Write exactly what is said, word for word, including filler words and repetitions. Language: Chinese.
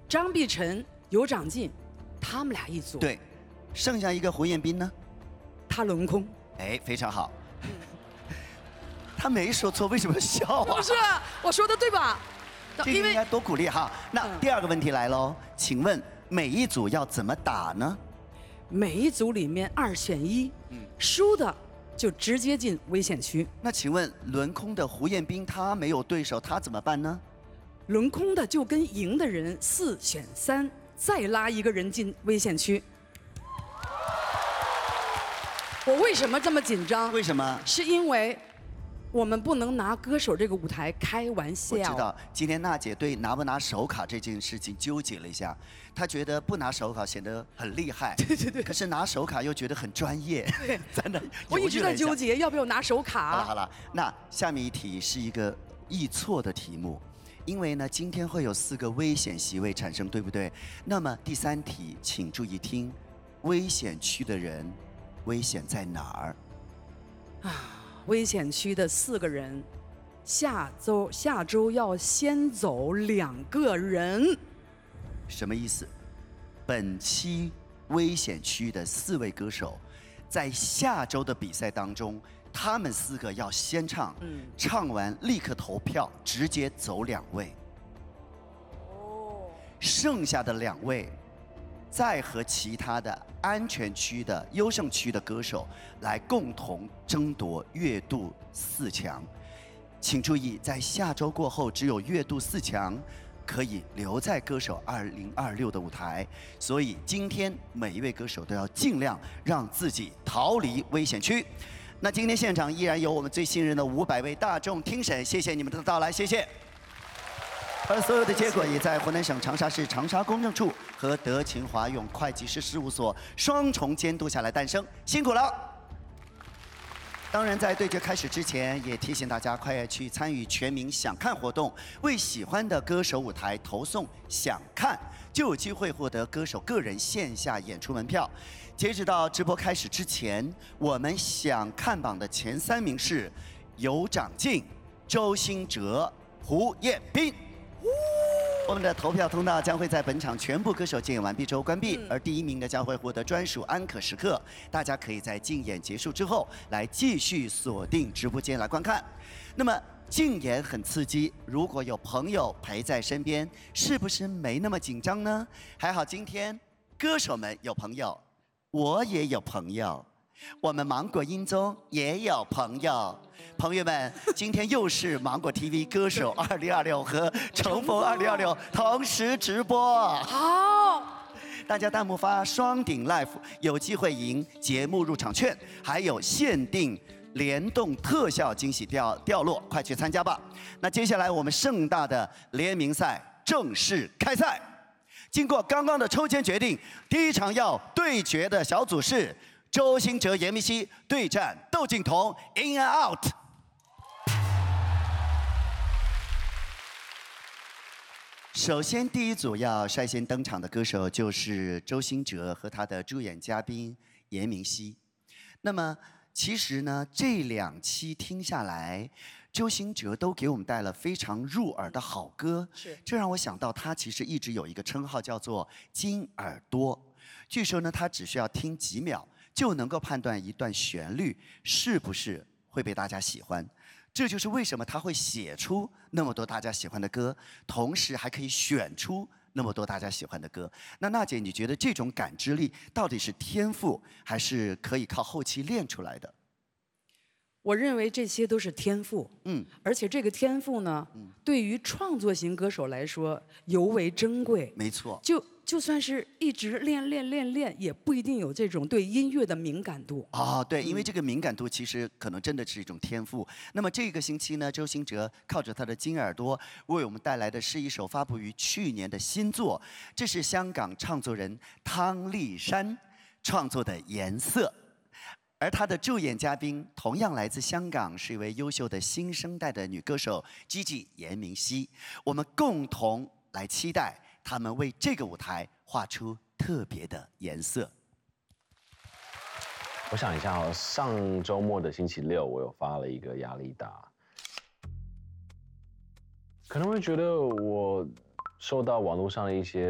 张碧晨、尤长靖，他们俩一组。 对，剩下一个胡彦斌呢？ 他轮空。 哎，非常好。他没说错，为什么笑啊？ 不是，我说的对吧？ 这个应该多鼓励哈。那第二个问题来喽，请问每一组要怎么打呢？ 每一组里面二选一，嗯，输的就直接进危险区。 那请问轮空的胡彦斌他没有对手，他怎么办呢？ 轮空的就跟赢的人四选三，再拉一个人进危险区。我为什么这么紧张？ 为什么？ 是因为我们不能拿歌手这个舞台开玩笑。 我知道，今天娜姐对拿不拿手卡这件事情纠结了一下，她觉得不拿手卡显得很厉害， 对对对。 可是拿手卡又觉得很专业， 对， 真的。 我一直在纠结要不要拿手卡。 好了好了，那下面一题是一个易错的题目，因为呢今天会有四个危险席位产生，对不对？那么第三题，请注意听，危险区的人，危险在哪儿？ 啊。危险区的四个人，下周下周要先走两个人， 什么意思？本期危险区的四位歌手，在下周的比赛当中，他们四个要先唱，嗯，唱完立刻投票，直接走两位。哦，剩下的两位，再和其他的安全区的优胜区的歌手来共同争夺月度四强。请注意，在下周过后，只有月度四强可以留在歌手二零二六的舞台。所以今天每一位歌手都要尽量让自己逃离危险区。那今天现场依然有我们最信任的五百位大众听审，谢谢你们的到来，谢谢。而所有的结果也在湖南省长沙市长沙公证处和德勤华永会计师事务所双重监督下来诞生，辛苦了。当然，在对决开始之前，也提醒大家快去参与全民想看活动，为喜欢的歌手舞台投送想看，就有机会获得歌手个人线下演出门票。截止到直播开始之前，我们想看榜的前三名是尤长靖、周兴哲、胡彦斌。我们的投票通道将会在本场全部歌手竞演完毕之后关闭，而第一名呢将会获得专属安可时刻，大家可以在竞演结束之后来继续锁定直播间来观看。那么竞演很刺激，如果有朋友陪在身边，是不是没那么紧张呢？还好今天歌手们有朋友，我也有朋友，我们芒果音综也有朋友。朋友们，今天又是芒果 T V 歌手二零二六和重逢二零二六同时直播。 好， 大家弹幕发双顶 live 有机会赢节目入场券，还有限定联动特效惊喜掉掉落，快去参加吧！那接下来我们盛大的联名赛正式开赛。经过刚刚的抽签决定，第一场要对决的小组是周兴哲、严明熙对战窦靖童 In and Out。首先，第一组要率先登场的歌手就是周兴哲和他的助演嘉宾严明熙。那么，其实呢，这两期听下来，周兴哲都给我们带了非常入耳的好歌。 是， 这让我想到他其实一直有一个称号叫做“金耳朵”。据说呢，他只需要听几秒就能够判断一段旋律是不是会被大家喜欢。这就是为什么他会写出那么多大家喜欢的歌，同时还可以选出那么多大家喜欢的歌。那娜姐，你觉得这种感知力到底是天赋，还是可以靠后期练出来的？ 我认为这些都是天赋，嗯，而且这个天赋呢，嗯、对于创作型歌手来说尤为珍贵。 没错， 就就算是一直练练练练，也不一定有这种对音乐的敏感度。 哦，对，因为这个敏感度其实可能真的是一种天赋。那么这个星期呢，周兴哲靠着他的金耳朵为我们带来的是一首发布于去年的新作，这是香港唱作人汤丽珊创作的《颜色》。而她的助演嘉宾同样来自香港，是一位优秀的新生代的女歌手 Gigi 严明熙。我们共同来期待他们为这个舞台画出特别的颜色。 我想一下哦，上周末的星期六，我有发了一个压力大，可能会觉得我受到网络上的一些